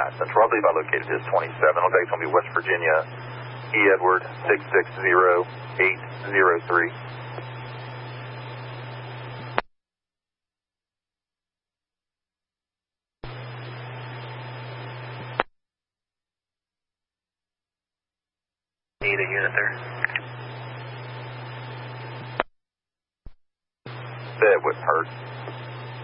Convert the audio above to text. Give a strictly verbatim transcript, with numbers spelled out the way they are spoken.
twenty-nine Central. I believe I located his twenty-seven. Looks like it's going to be West Virginia, E. Edward, six six zero eight zero three. Need a unit there. That wouldn't hurt.